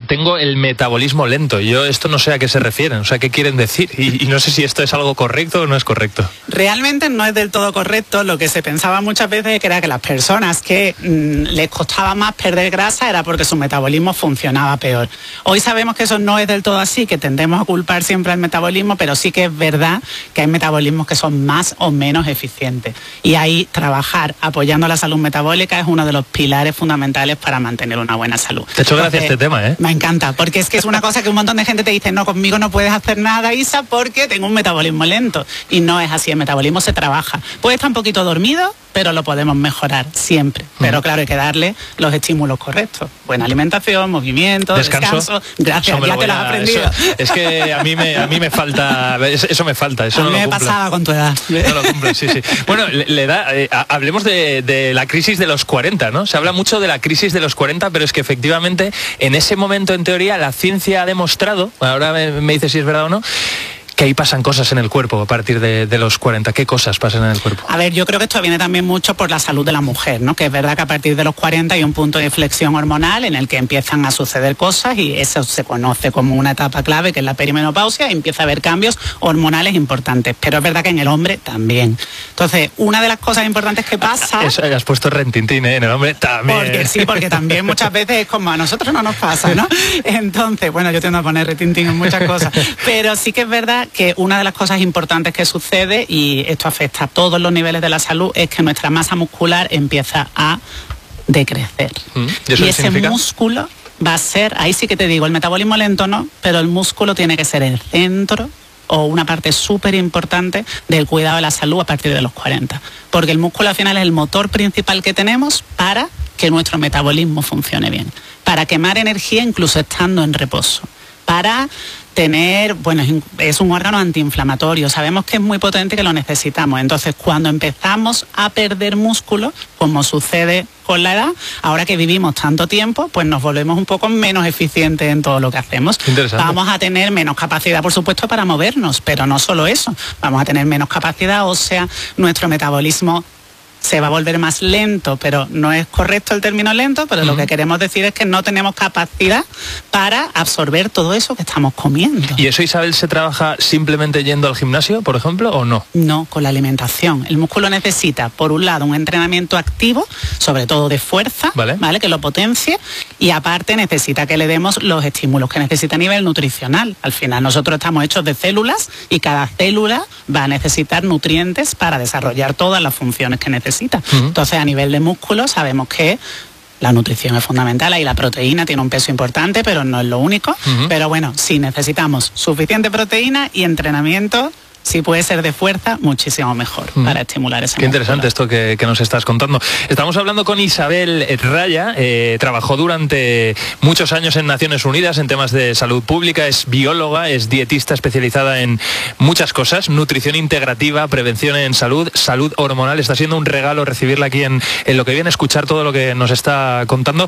tengo el metabolismo lento. Yo esto no sé a qué se refieren, o sea, qué quieren decir. Y no sé si esto es algo correcto o no es correcto. Realmente no es del todo correcto. Lo que se pensaba muchas veces era que las personas que les costaba más perder grasa era porque su metabolismo funcionaba peor. Hoy sabemos que eso no es del todo así, que tendemos a culpar siempre al metabolismo, pero sí que es verdad que hay metabolismos que son más o menos eficientes. Y ahí trabajar apoyando la salud metabólica es uno de los pilares fundamentales para mantener una buena salud. Te he hecho gracia este tema, ¿eh? Me encanta, porque es que es una cosa que un montón de gente te dice, no, conmigo no puedes hacer nada, Isa, porque tengo un metabolismo lento. Y no es así, el metabolismo se trabaja. Puede estar un poquito dormido, pero lo podemos mejorar siempre. Pero claro, hay que darle los estímulos correctos. Buena alimentación, movimiento, descanso. Gracias, ya te lo has aprendido. Es que a mí me falta, eso me falta. Eso a mí no me lo pasaba con tu edad. No lo cumple, sí. Bueno, hablemos de la crisis de los 40, ¿no? Se habla mucho de la crisis de los 40, pero es que efectivamente en ese momento, en teoría, la ciencia ha demostrado, ahora me dice si es verdad o no, que ahí pasan cosas en el cuerpo a partir de los 40. ¿Qué cosas pasan en el cuerpo? A ver, yo creo que esto viene también mucho por la salud de la mujer, ¿no? Que es verdad que a partir de los 40 hay un punto de inflexión hormonal en el que empiezan a suceder cosas y eso se conoce como una etapa clave, que es la perimenopausia, y empieza a haber cambios hormonales importantes. Pero es verdad que en el hombre también. Entonces, una de las cosas importantes que pasa... Eso, has puesto rentintín, ¿eh? En el hombre también. Porque también muchas veces es como a nosotros no nos pasa, ¿no? Entonces, bueno, yo tiendo a poner rentintín en muchas cosas. Pero sí que es verdad que una de las cosas importantes que sucede, y esto afecta a todos los niveles de la salud, es que nuestra masa muscular empieza a decrecer. ¿Y eso ese significa? Músculo va a ser, ahí sí que te digo, el metabolismo lento no, pero el músculo tiene que ser el centro o una parte súper importante del cuidado de la salud a partir de los 40. Porque el músculo al final es el motor principal que tenemos para que nuestro metabolismo funcione bien, para quemar energía incluso estando en reposo, para tener, bueno, es un órgano antiinflamatorio, sabemos que es muy potente y que lo necesitamos. Entonces, cuando empezamos a perder músculo, como sucede con la edad, ahora que vivimos tanto tiempo, pues nos volvemos un poco menos eficientes en todo lo que hacemos. Vamos a tener menos capacidad, por supuesto, para movernos, pero no solo eso, vamos a tener menos capacidad ósea, nuestro metabolismo se va a volver más lento, pero no es correcto el término lento, pero lo que queremos decir es que no tenemos capacidad para absorber todo eso que estamos comiendo. ¿Y eso, Isabel, se trabaja simplemente yendo al gimnasio, por ejemplo, o no? No, con la alimentación. El músculo necesita, por un lado, un entrenamiento activo, sobre todo de fuerza, ¿vale? Que lo potencie, y aparte necesita que le demos los estímulos que necesita a nivel nutricional. Al final nosotros estamos hechos de células y cada célula va a necesitar nutrientes para desarrollar todas las funciones que necesita. Entonces, a nivel de músculo sabemos que la nutrición es fundamental, ahí la proteína tiene un peso importante, pero no es lo único. Pero bueno, sí necesitamos suficiente proteína y entrenamiento, si puede ser de fuerza, muchísimo mejor para estimular ese músculo. Qué interesante esto que nos estás contando. Estamos hablando con Isabel Raya, trabajó durante muchos años en Naciones Unidas en temas de salud pública, es bióloga, es dietista especializada en muchas cosas, nutrición integrativa, prevención en salud, salud hormonal. Está siendo un regalo recibirla aquí en Lo que viene, escuchar todo lo que nos está contando.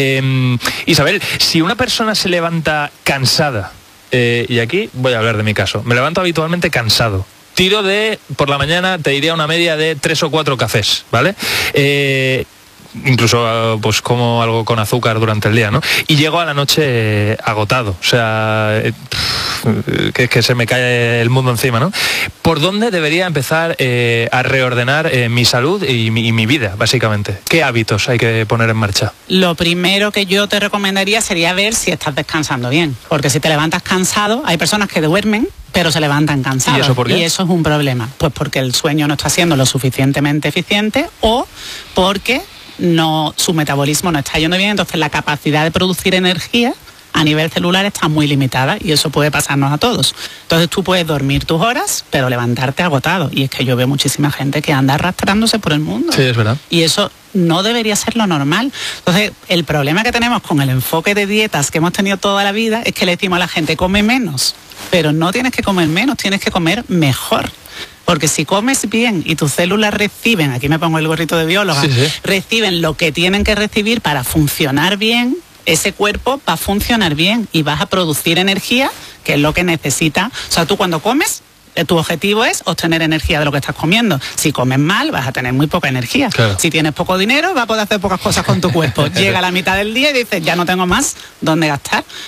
Isabel, si una persona se levanta cansada, y aquí voy a hablar de mi caso. Me levanto habitualmente cansado. Tiro por la mañana, te diría una media de 3 o 4 cafés, ¿vale? Incluso pues como algo con azúcar durante el día, ¿no? Y llego a la noche agotado, o sea, que se me cae el mundo encima, ¿no? ¿Por dónde debería empezar a reordenar mi salud y mi vida, básicamente? ¿Qué hábitos hay que poner en marcha? Lo primero que yo te recomendaría sería ver si estás descansando bien, porque si te levantas cansado, hay personas que duermen pero se levantan cansados. ¿Y eso por qué? Y eso es un problema, pues porque el sueño no está siendo lo suficientemente eficiente o porque su metabolismo no está yendo bien, entonces la capacidad de producir energía a nivel celular está muy limitada y eso puede pasarnos a todos. Entonces tú puedes dormir tus horas, pero levantarte agotado. Y es que yo veo muchísima gente que anda arrastrándose por el mundo. Sí, es verdad. Y eso no debería ser lo normal. Entonces, el problema que tenemos con el enfoque de dietas que hemos tenido toda la vida es que le decimos a la gente, come menos. Pero no tienes que comer menos, tienes que comer mejor. Porque si comes bien y tus células reciben, aquí me pongo el gorrito de bióloga, reciben lo que tienen que recibir para funcionar bien, ese cuerpo va a funcionar bien y vas a producir energía, que es lo que necesita. O sea, tú cuando comes, tu objetivo es obtener energía de lo que estás comiendo. Si comes mal, vas a tener muy poca energía. Claro. Si tienes poco dinero, vas a poder hacer pocas cosas con tu cuerpo. Llega a la mitad del día y dices, ya no tengo más dónde gastar.